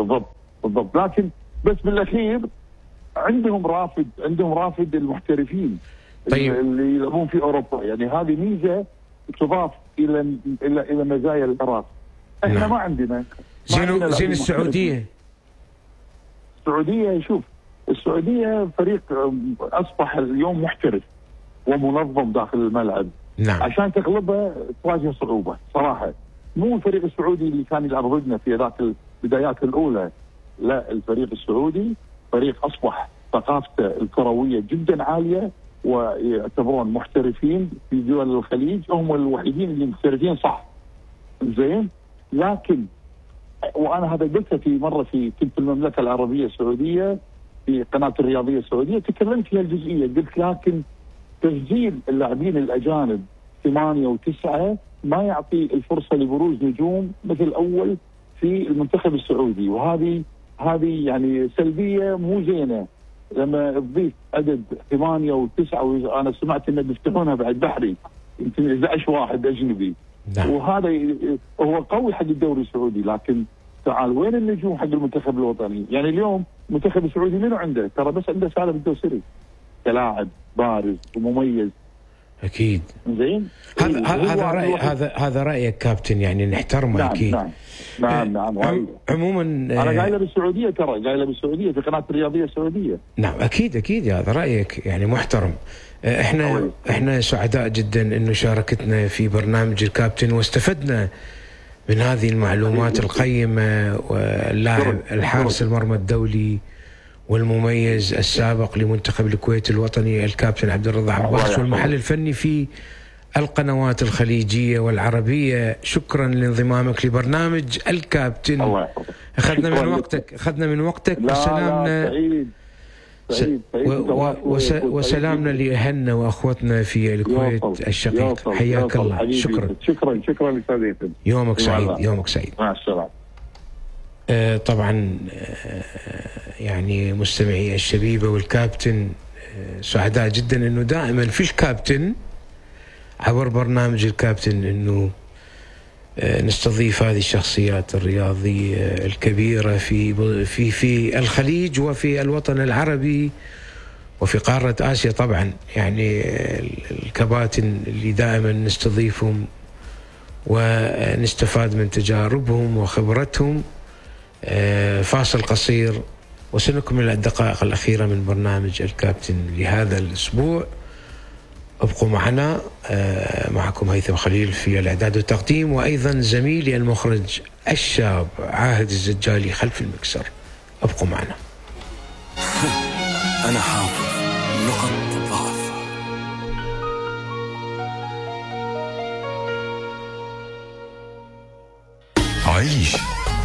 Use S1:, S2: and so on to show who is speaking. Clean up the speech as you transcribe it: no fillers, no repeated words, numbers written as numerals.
S1: بالضبط بالضبط. لكن بس بالاخير عندهم رافد المحترفين.
S2: طيب.
S1: اللي يلعبون في اوروبا، يعني هذه ميزه تضاف الى مزايا العراق. احنا
S2: نعم.
S1: ما عندنا.
S2: زين السعوديه
S1: شوف، السعوديه فريق اصبح اليوم محترف ومنظم داخل الملعب.
S2: نعم.
S1: عشان تغلبه تواجه صعوبه صراحه. مو الفريق السعودي اللي كان يلعب ضدنا في ذاك البدايات الاولى، لا، الفريق السعودي فريق اصبح ثقافته الكرويه جدا عاليه، ويعتبرون محترفين في دول الخليج، هم الوحيدين اللي محترفين صح. زين. لكن وانا هذا قلته في مره كنت في المملكه العربيه السعوديه في قناه الرياضيه السعوديه، تكلمت في هالجزئيه، قلت لكن تسجيل اللاعبين الاجانب 8 و9 ما يعطي الفرصه لبروز نجوم مثل اول في المنتخب السعودي، وهذه يعني سلبيه مو زينه. لما تضيف عدد 8 و9، وانا سمعت انه بيفتحونها بعد بحري، يمكن 11 واحد اجنبي.
S2: نعم.
S1: وهذا هو قوي حق الدوري السعودي، لكن تعال وين النجوم حق المنتخب الوطني؟ يعني اليوم المنتخب السعودي منو عنده؟ ترى بس عنده سالم الدوسري كلاعب بارز ومميز.
S2: اكيد.
S1: زين.
S2: هذا رايك كابتن، يعني نحترمه.
S1: نعم.
S2: اكيد.
S1: نعم.
S2: عموما
S1: انا قايله بالسعوديه، قايله بالسعوديه في قناه الرياضيه السعوديه.
S2: نعم اكيد هذا رايك يعني محترم. احنا سعداء جدا انه شاركتنا في برنامج الكابتن، واستفدنا من هذه المعلومات القيمه. واللاعب الحارس المرمى الدولي والمميز السابق لمنتخب الكويت الوطني الكابتن عبد الرضا عباس، والمحل الفني في القنوات الخليجية والعربية. شكرا لانضمامك لبرنامج الكابتن. أخذنا من وقتك وسلامنا. وسلامنا لأهلنا وأخوتنا في الكويت الشقيق. حياك الله.
S1: شكرا لسادتكم.
S2: يومك سعيد.
S1: مع السلامة.
S2: طبعا يعني مستمعي الشبيبة والكابتن، سعداء جدا انه دائما في الكابتن عبر برنامج الكابتن انه نستضيف هذه الشخصيات الرياضية الكبيرة في الخليج وفي الوطن العربي وفي قارة آسيا. طبعا يعني الكباتن اللي دائما نستضيفهم ونستفاد من تجاربهم وخبرتهم. فاصل قصير وسنكمل الدقائق الأخيرة من برنامج الكابتن لهذا الأسبوع. ابقوا معنا. معكم هيثم خليل في الإعداد والتقديم، وأيضا زميلي المخرج الشاب عاهد الزجالي خلف المكسر. ابقوا معنا.
S3: أنا حافظ نقط ضعف. عيش